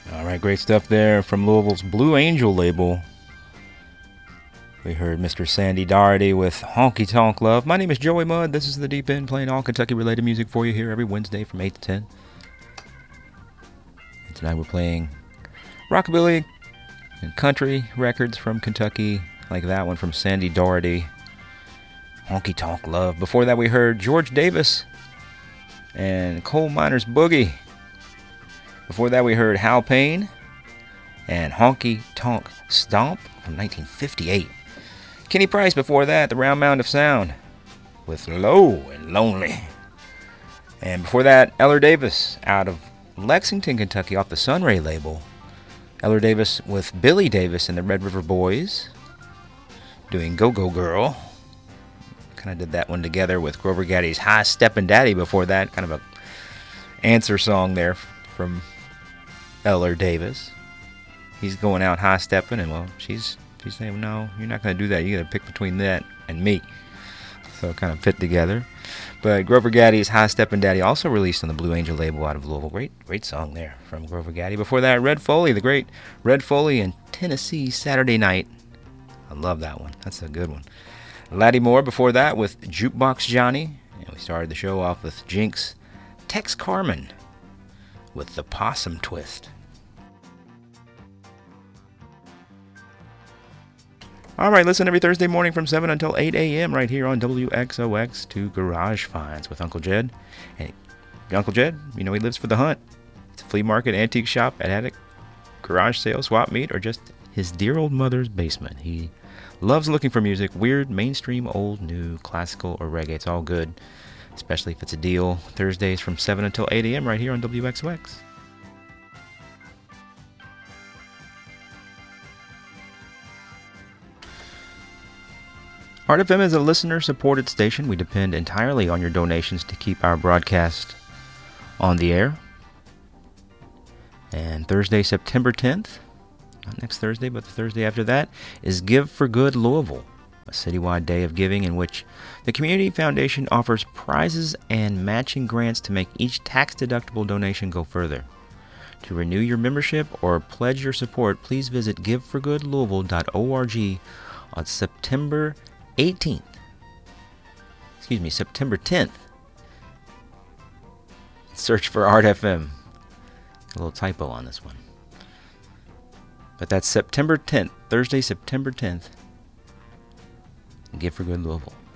All right, great stuff there from Louisville's Blue Angel label. We heard Mr. Sandy Doherty with Honky Tonk Love. My name is Joey Mudd. This is The Deep End, playing all Kentucky-related music for you here every Wednesday from 8 to 10. And tonight we're playing rockabilly and country records from Kentucky, like that one from Sandy Doherty, Honky Tonk Love. Before that, we heard George Davis and Coal Miner's Boogie. Before that, we heard Hal Payne and Honky Tonk Stomp from 1958. Kenny Price before that, The Round Mound of Sound with Low and Lonely. And before that, Eller Davis out of Lexington, Kentucky, off the Sunray label. Eller Davis with Billy Davis and the Red River Boys doing Go-Go Girl. Kind of did that one together with Grover Gaddy's High Steppin' Daddy before that. Kind of a answer song there from Eller Davis. He's going out high stepping, and well, she's saying, no, you're not going to do that. You got to pick between that and me. So it kind of fit together. But Grover Gaddy's High Steppin' Daddy also released on the Blue Angel label out of Louisville. Great song there from Grover Gaddy. Before that, Red Foley, the great Red Foley and Tennessee Saturday Night. I love that one. That's a good one. Laddie Moore before that with Jukebox Johnny. And we started the show off with Jinx Tex Carmen with The Possum Twist. All right, listen every Thursday morning from 7 until 8 a.m. right here on WXOX to Garage Finds with Uncle Jed. And Uncle Jed, you know he lives for the hunt. It's a flea market, antique shop, attic, garage sale, swap meet, or just his dear old mother's basement. He loves looking for music, weird, mainstream, old, new, classical, or reggae. It's all good, especially if it's a deal. Thursdays from 7 until 8 a.m. right here on WXOX. Art FM is a listener-supported station. We depend entirely on your donations to keep our broadcast on the air. And Thursday, September 10th, not next Thursday, but the Thursday after that, is Give for Good Louisville, a citywide day of giving in which the Community Foundation offers prizes and matching grants to make each tax-deductible donation go further. To renew your membership or pledge your support, please visit giveforgoodlouisville.org on September 10th. Search for Art FM. A little typo on this one. But that's September 10th, Thursday, September 10th. Give for Good Louisville.